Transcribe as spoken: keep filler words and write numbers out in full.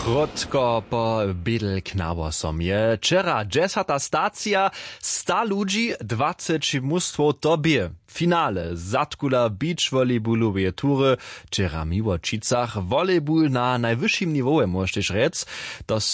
Krótko po bydl knabosom je. Wczera dziesiąta stacja, sta ludzi, dwadzieścia mustwo tobie. Finale zatkula beach volleyballové tury, wczera mi w Čicach volleyball na najwyższym niwołu, możesz rec. To